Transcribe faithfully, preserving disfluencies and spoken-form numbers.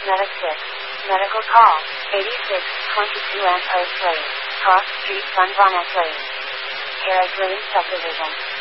Medic six. Medical call. eighty-six twenty-two Lamppost Lane. Cross Street, Dunvon Lane. Carrick Lane Subdivision.